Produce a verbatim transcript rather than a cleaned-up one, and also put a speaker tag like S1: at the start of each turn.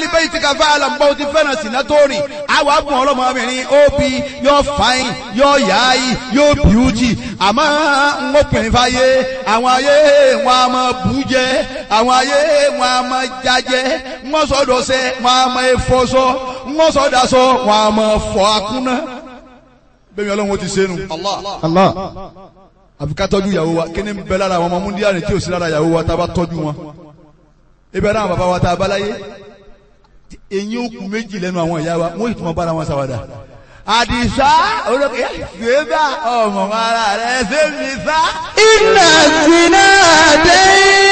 S1: ahli baytika fa'lam bó ti fẹ́ràn sinatori àwọn abùn ọlọ́mọbìnrin ó bí yóò fáyín yóò yáyí yóò bíútì àmọ́ ń obìnrin fáyé àwọn ayé wọn a máa bú jẹ àwọn ayé wọn a máa jájẹ wọn sọdọ̀sẹ̀ wọn a máa fọṣọ wọn sọdasọ wọn a máa fọ akúnná bẹ́ẹ̀ ni ọlọ́run ti sẹ́nu. Allah àfi ká tọ́jú ìyàwó wa kí ni ń bẹ lára àwọn ọmọ múndíá ni tí ò sí lára ìyàwó wa tá a bá tọ́jú wọn. ibẹ̀ náà bàbá wa tá a bá láyé eyín òkú méjì lẹ́nu àwọn ìyá wa wọ́n ìtumọ̀ bára wọn sáwádà. àdìsá olókè gbégbá ọmọ ara rẹ̀ ṣé mi sá.
S2: iná zina dé.